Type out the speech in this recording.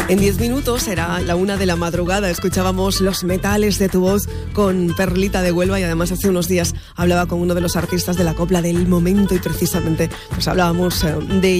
En 10 minutos será la 1 de la madrugada. Escuchábamos Los metales de tu voz con Perlita de Huelva, y además hace unos días hablaba con uno de los artistas de la copla del momento y precisamente pues hablábamos de